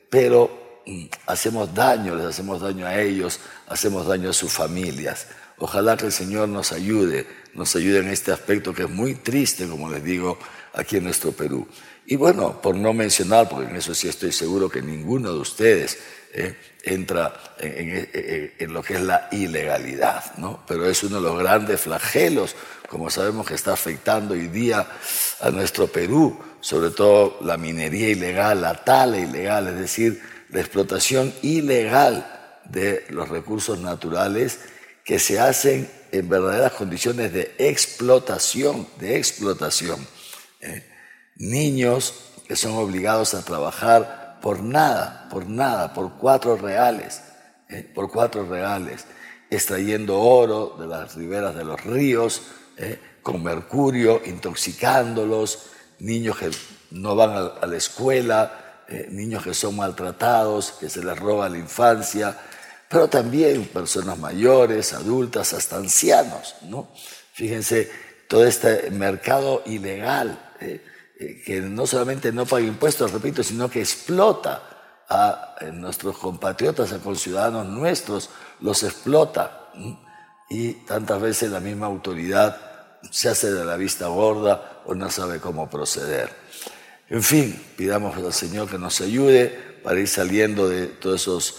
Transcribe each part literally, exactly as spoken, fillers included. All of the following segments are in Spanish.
pero mm, hacemos daño, les hacemos daño a ellos, hacemos daño a sus familias. Ojalá que el Señor nos ayude, nos ayude en este aspecto que es muy triste, como les digo, aquí en nuestro Perú. Y bueno, por no mencionar, porque en eso sí estoy seguro que ninguno de ustedes eh, entra en, en, en, en lo que es la ilegalidad, ¿no? Pero es uno de los grandes flagelos, como sabemos, que está afectando hoy día a nuestro Perú, sobre todo la minería ilegal, la tala ilegal, es decir, la explotación ilegal de los recursos naturales que se hacen en verdaderas condiciones de explotación, de explotación. Eh, niños que son obligados a trabajar por nada, por nada, por cuatro reales, eh, por cuatro reales, extrayendo oro de las riberas de los ríos, eh, con mercurio, intoxicándolos, niños que no van a, a la escuela, eh, niños que son maltratados, que se les roba la infancia, pero también personas mayores, adultas, hasta ancianos, ¿no? Fíjense, todo este mercado ilegal, eh, eh, que no solamente no paga impuestos, repito, sino que explota a eh, nuestros compatriotas, a conciudadanos nuestros, los explota. ¿no? Y tantas veces la misma autoridad se hace de la vista gorda o no sabe cómo proceder. En fin, pidamos al Señor que nos ayude para ir saliendo de todos esos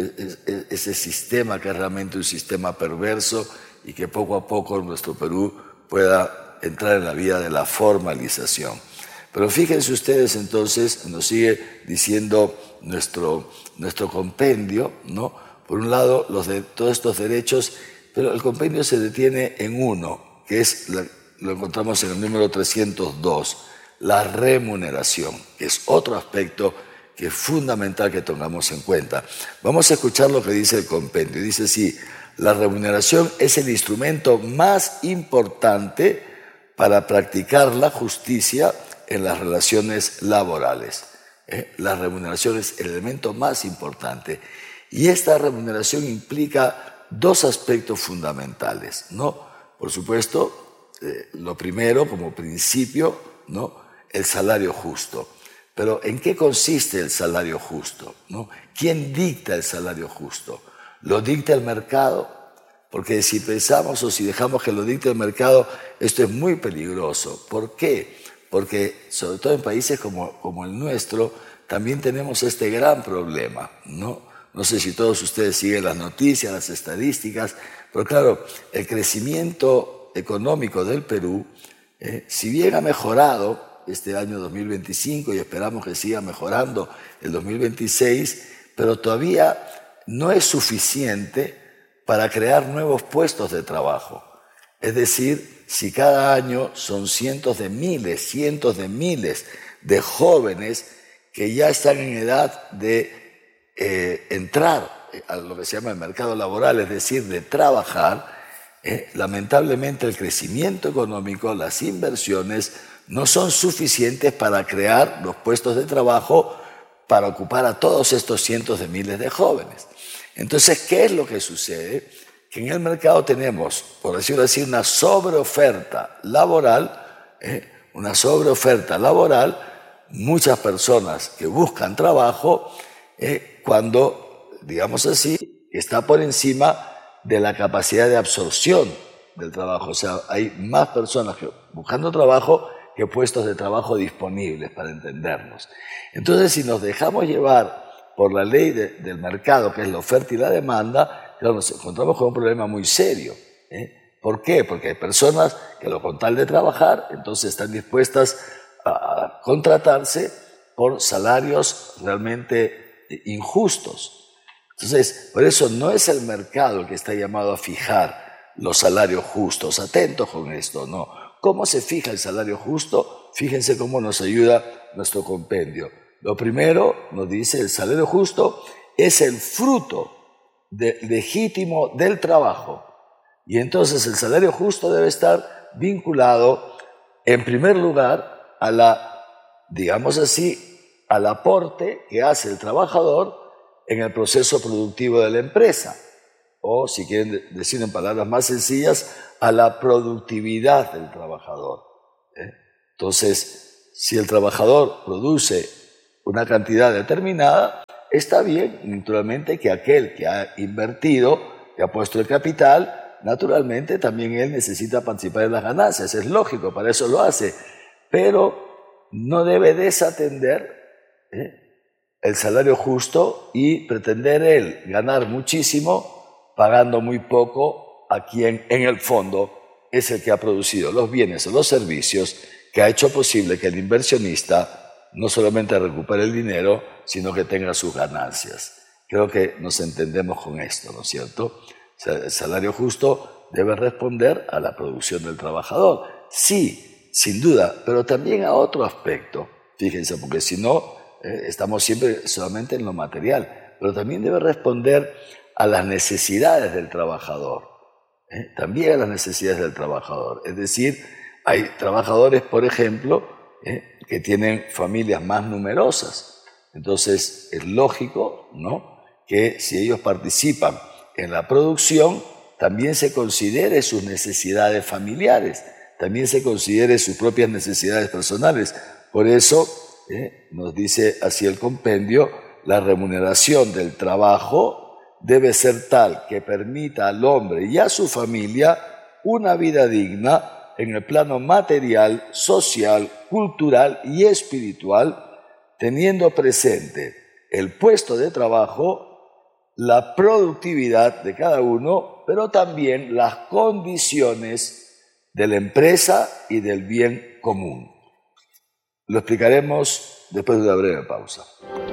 ese sistema que es realmente un sistema perverso y que poco a poco nuestro Perú pueda entrar en la vía de la formalización. Pero fíjense ustedes entonces, nos sigue diciendo nuestro, nuestro compendio, ¿no? Por un lado, los de todos estos derechos, pero el compendio se detiene en uno, que es la, lo encontramos en el número trescientos dos, la remuneración, que es otro aspecto que es fundamental que tengamos en cuenta. Vamos a escuchar lo que dice el compendio. Dice así: la remuneración es el instrumento más importante para practicar la justicia en las relaciones laborales. ¿Eh? La remuneración es el elemento más importante. Y esta remuneración implica dos aspectos fundamentales, ¿no? Por supuesto, eh, lo primero, como principio, ¿no? El salario justo. Pero ¿en qué consiste el salario justo? ¿no? ¿Quién dicta el salario justo? ¿Lo dicta el mercado? Porque si pensamos o si dejamos que lo dicte el mercado, esto es muy peligroso. ¿Por qué? Porque sobre todo en países como, como el nuestro, también tenemos este gran problema, ¿no? No sé si todos ustedes siguen las noticias, las estadísticas, pero claro, el crecimiento económico del Perú, eh, si bien ha mejorado este año dos mil veinticinco y esperamos que siga mejorando el dos mil veintiséis, pero todavía no es suficiente para crear nuevos puestos de trabajo. Es decir, si cada año son cientos de miles, cientos de miles de jóvenes que ya están en edad de eh, entrar a lo que se llama el mercado laboral, es decir, de trabajar, eh, lamentablemente el crecimiento económico, las inversiones, no son suficientes para crear los puestos de trabajo para ocupar a todos estos cientos de miles de jóvenes. Entonces, ¿qué es lo que sucede? Que en el mercado tenemos, por decirlo así, una sobreoferta laboral, ¿eh? una sobreoferta laboral, muchas personas que buscan trabajo, ¿eh? cuando, digamos así, está por encima de la capacidad de absorción del trabajo. O sea, hay más personas que, buscando trabajo que puestos de trabajo disponibles, para entendernos. Entonces, si nos dejamos llevar por la ley de, del mercado, que es la oferta y la demanda, claro, nos encontramos con un problema muy serio. ¿eh? ¿Por qué? Porque hay personas que, lo con tal de trabajar, entonces están dispuestas a, a contratarse por salarios realmente injustos. Entonces, por eso no es el mercado el que está llamado a fijar los salarios justos. Atentos con esto, no. ¿Cómo se fija el salario justo? Fíjense cómo nos ayuda nuestro compendio. Lo primero, nos dice, el salario justo es el fruto de, legítimo del trabajo. Y entonces el salario justo debe estar vinculado, en primer lugar, a la, digamos así, al aporte que hace el trabajador en el proceso productivo de la empresa. O, si quieren decir en palabras más sencillas, a la productividad del trabajador. ¿eh? Entonces, si el trabajador produce una cantidad determinada, está bien, naturalmente, que aquel que ha invertido, que ha puesto el capital, naturalmente también él necesita participar en las ganancias, es lógico, para eso lo hace, pero no debe desatender ¿eh? el salario justo y pretender él ganar muchísimo pagando muy poco a quien en el fondo es el que ha producido los bienes o los servicios que ha hecho posible que el inversionista no solamente recupere el dinero, sino que tenga sus ganancias. Creo que nos entendemos con esto, ¿no es cierto? O sea, el salario justo debe responder a la producción del trabajador. Sí, sin duda, pero también a otro aspecto. Fíjense, porque si no, eh, estamos siempre solamente en lo material, pero también debe responder a las necesidades del trabajador. ¿eh? También a las necesidades del trabajador. Es decir, hay trabajadores, por ejemplo, ¿eh? que tienen familias más numerosas. Entonces, es lógico, ¿no?, que si ellos participan en la producción, también se considere sus necesidades familiares, también se considere sus propias necesidades personales. Por eso, ¿eh? nos dice así el compendio, la remuneración del trabajo debe ser tal que permita al hombre y a su familia una vida digna en el plano material, social, cultural y espiritual, teniendo presente el puesto de trabajo, la productividad de cada uno, pero también las condiciones de la empresa y del bien común. Lo explicaremos después de una breve pausa.